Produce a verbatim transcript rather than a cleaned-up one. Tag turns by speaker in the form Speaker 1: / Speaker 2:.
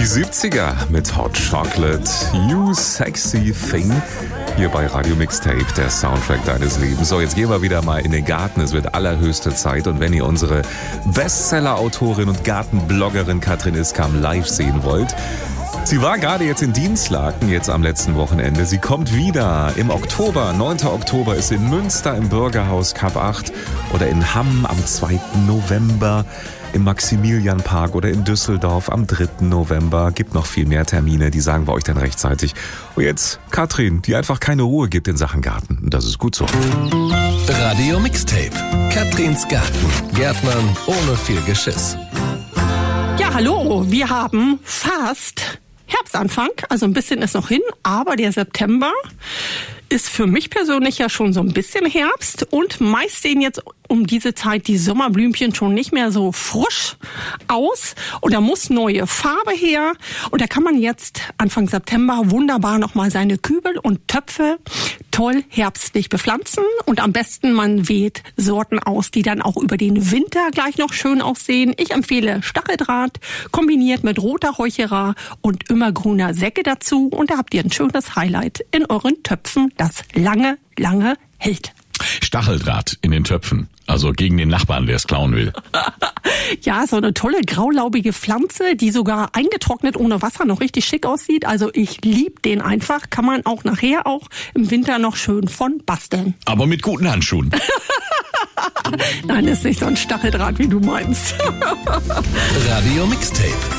Speaker 1: Die siebziger mit Hot Chocolate, You Sexy Thing. Hier bei Radio Mixtape, der Soundtrack deines Lebens. So, jetzt gehen wir wieder mal in den Garten. Es wird allerhöchste Zeit. Und wenn ihr unsere Bestseller-Autorin und Gartenbloggerin Katrin Iskam live sehen wollt, sie war gerade jetzt in Dienstlaken, jetzt am letzten Wochenende. Sie kommt wieder im Oktober. neunten Oktober ist in Münster im Bürgerhaus Kap acht oder in Hamm am zweiten November. Im Maximilianpark oder in Düsseldorf am dritten November. Gibt noch viel mehr Termine, die sagen wir euch dann rechtzeitig. Und jetzt Katrin, die einfach keine Ruhe gibt in Sachen Garten. Und das ist gut so.
Speaker 2: Radio Mixtape. Katrins Garten. Gärtnern ohne viel Geschiss.
Speaker 3: Ja, hallo. Wir haben fast Herbstanfang. Also ein bisschen ist noch hin, aber der September ist für mich persönlich ja schon so ein bisschen Herbst. Und meist sehen jetzt um diese Zeit die Sommerblümchen schon nicht mehr so frisch aus. Und da muss neue Farbe her. Und da kann man jetzt Anfang September wunderbar nochmal seine Kübel und Töpfe toll herbstlich bepflanzen. Und am besten man wählt Sorten aus, die dann auch über den Winter gleich noch schön aussehen. Ich empfehle Stacheldraht kombiniert mit roter Heuchera und immergrüner Säcke dazu. Und da habt ihr ein schönes Highlight in euren Töpfen, das lange, lange hält.
Speaker 4: Stacheldraht in den Töpfen, also gegen den Nachbarn, der es klauen will.
Speaker 3: Ja, so eine tolle graulaubige Pflanze, die sogar eingetrocknet ohne Wasser noch richtig schick aussieht. Also ich liebe den einfach, kann man auch nachher auch im Winter noch schön von basteln.
Speaker 4: Aber mit guten Handschuhen.
Speaker 3: Nein, ist nicht so ein Stacheldraht, wie du meinst.
Speaker 2: Radio Mixtape.